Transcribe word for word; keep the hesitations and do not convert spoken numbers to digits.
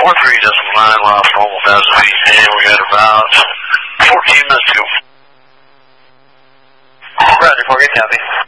four three decimal nine, last normal thousand feet, and we got about fourteen minutes to go. Roger, four, good copy.